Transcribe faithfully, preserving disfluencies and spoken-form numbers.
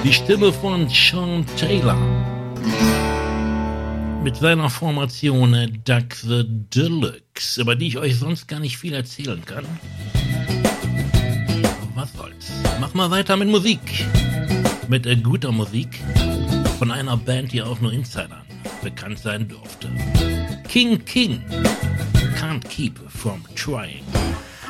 Die Stimme von Sean Taylor mit seiner Formation Duck the Deluxe, über die ich euch sonst gar nicht viel erzählen kann. Was soll's? Mach mal weiter mit Musik. Mit äh, guter Musik von einer Band, die auch nur Insidern bekannt sein durfte. King King, Can't Keep From Trying.